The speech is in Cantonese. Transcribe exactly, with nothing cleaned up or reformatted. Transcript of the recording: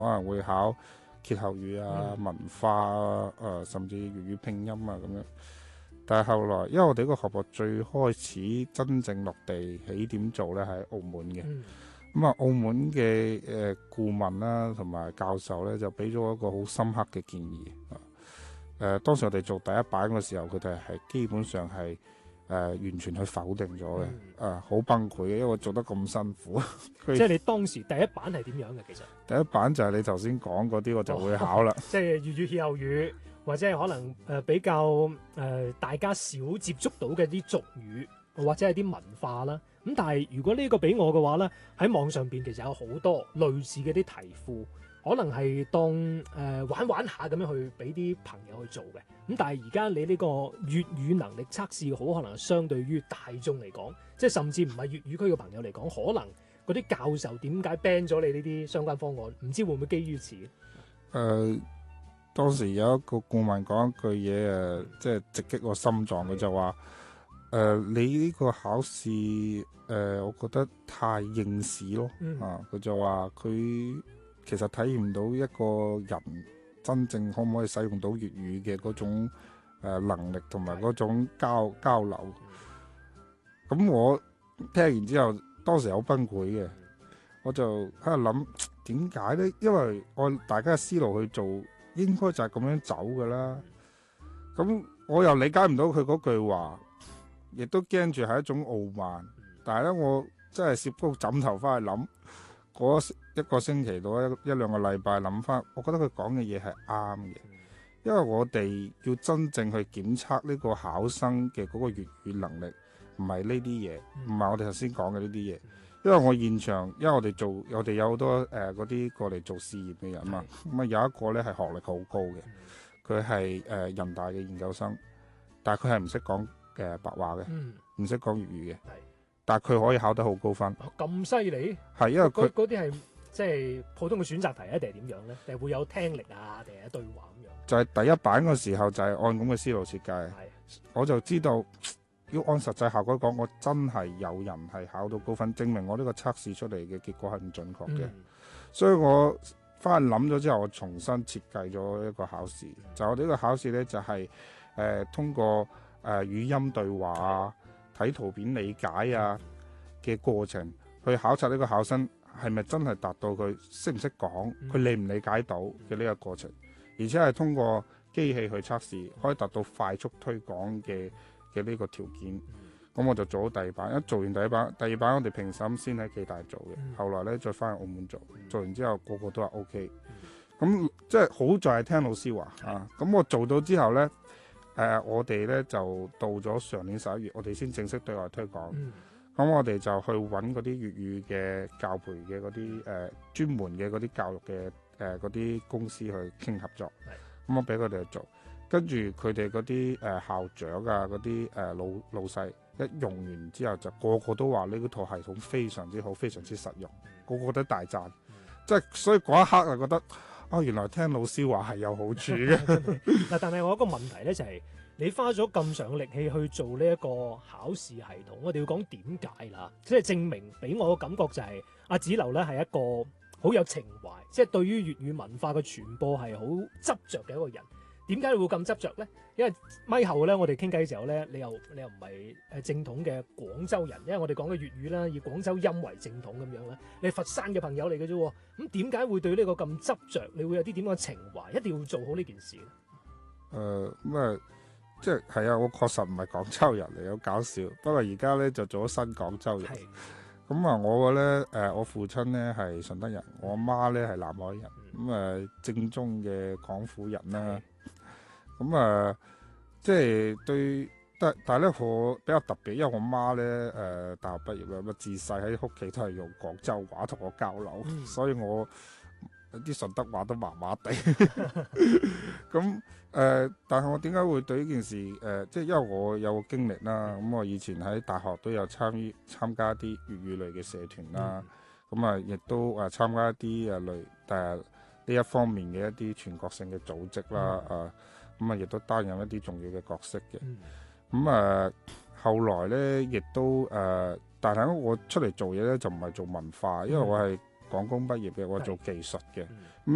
可能會考歇後語啊、 嗯文化啊、呃，甚至粵語拼音啊咁樣。但係後來，因為我哋呢個學部最開始真正落地起點做咧喺澳門嘅。 嗯咁啊，澳門嘅誒、呃、顧問啦，同埋教授咧，就俾咗一個好深刻嘅建議啊。誒、呃，當時我哋做第一版嘅時候，佢哋係基本上係誒、呃、完全去否定咗嘅， 嗯啊，好崩潰嘅，因為我做得咁辛苦。佢即係你當時第一版係點樣嘅？其實第一版就係你頭先講嗰啲，我就會考啦。 即係粵語歇後語，或者係可能誒、呃、比較誒、呃、大家少接觸到嘅啲俗語，或者係啲文化啦。咁但係如果呢個俾我嘅話咧，喺網上邊其實有好多類似嘅啲題庫，可能係當誒、呃、玩玩下咁樣去俾啲朋友去做嘅。咁但係而家你呢個粵語能力測試，好可能相對於大眾嚟講，即係甚至唔係粵語區嘅朋友嚟講，可能嗰啲教授點解 ban 咗你呢啲相關方案？唔知會唔會基於此？誒、 呃，當時有一個顧問講一句嘢誒，即係直擊我心臟，佢就話。誒、呃，你呢個考試誒、呃，我覺得太應試咯， 嗯、 啊，佢就話佢其實體驗到一個人真正可唔可以使用到粵語嘅嗰種、呃、能力同埋嗰種交交流。咁、嗯、我聽完之後，當時好崩潰嘅，我就喺度諗點解呢？因為按大家嘅思路去做，應該就係咁樣走噶啦。咁我又理解唔到佢嗰句話。亦都驚住係一種傲慢，但係咧，我真係攝高枕頭翻去諗，嗰一個星期到一一兩個禮拜諗翻，我覺得佢講嘅嘢係啱嘅，因為我哋要真正去檢測呢個考生嘅嗰個粵語能力，唔係呢啲嘢，唔係我哋頭先講嘅呢啲嘢，因為我現場，因為我哋做，我哋有好多誒嗰啲過嚟做試驗嘅人嘛，咁啊有一個咧係學歷好高嘅，佢係誒人大嘅研究生，但係佢係唔識講嘅白話嘅，唔識講粵語嘅，但係佢可以考得好高分。 咁犀利？ 係因為佢嗰啲係即係普通嘅選擇題啊，定係點樣咧？定係會有聽力啊，定係對話咁樣？就係、 是、第一版嘅時候就係按咁嘅思路設計，我就知道要按實際效果講，我真係有人係考到高分，證明我呢個測試出嚟嘅結果係唔準確嘅、嗯。所以我翻去諗咗之後，我重新設計咗一個考試。就我哋呢個考試咧，就係、是、誒、呃、通過。誒、呃、語音對話啊，睇圖片理解啊嘅過程，去考察呢個考生係咪真係達到佢識唔識講，佢理唔理解到嘅呢個過程，而且係通過機器去測試，可以達到快速推廣嘅嘅呢個條件。咁我就做咗第二版，一做完第一版，第二版我哋評審先喺暨大做嘅，後來咧再翻去澳門做，做完之後個個都話 O K。咁即係好在係聽老師話啊，咁我做到之後咧。誒、呃，我哋咧就到咗上年十一月，我哋先正式對外推廣。咁、嗯、我哋就去揾嗰啲粵語嘅教培嘅嗰啲誒專門嘅嗰啲教育嘅誒嗰啲公司去傾合作。咁我俾佢哋去做，跟住佢哋嗰啲誒校長啊，嗰啲誒老老細一用完之後，就個個都話呢個套系統非常之好，非常之實用，個個都大讚。即、嗯、係所以嗰一刻就覺得。哦，原來聽老師話係有好處嘅。 嗱，但係我有一個問題咧，就係、是、你花咗咁長力氣去做呢一個考試系統，我哋要講點解啦？即係證明俾我嘅感覺就係、是、阿子流咧係一個好有情懷，即係對於粵語文化嘅傳播係好執着嘅一個人。點解你會咁執着咧？因為咪後咧，我哋傾偈嘅時候咧，你又你又唔係誒正統嘅廣州人，因為我哋講嘅粵語啦，以廣州音為正統咁樣啦。你係佛山嘅朋友嚟嘅啫，咁點解會對呢個咁執着？你會有啲點樣嘅情懷，一定要做好呢件事咧？ 誒咁啊，即係係啊，我確實唔係廣州人嚟，好搞笑。不過而家咧就做咗新廣州人。咁啊，我咧誒，我父親咧係順德人，我媽咧係南海人，咁、嗯、啊正宗嘅廣府人啦。咁啊，即係對，但但係咧，我比較特別，因為我媽咧誒、呃、大學畢業啦，咁自細喺屋企都係用廣州話同我交流，嗯、所以我啲順德話都麻麻地。咁誒、呃，但係我點解會對呢件事誒、呃，即係因為我有個經歷啦。咁我以前喺大學都有參與參加啲粵語類嘅社團啦，咁、嗯、啊，亦都誒參加一啲誒類誒呢一方面嘅一啲全國性嘅組織啦，嗯、啊。咁啊，亦都擔任一啲重要嘅角色嘅。咁、嗯、啊、呃，後來咧，亦都誒、呃，但係我出嚟做嘢咧，就唔係做文化，因為我係廣工畢業嘅，我係做技術嘅。咁、嗯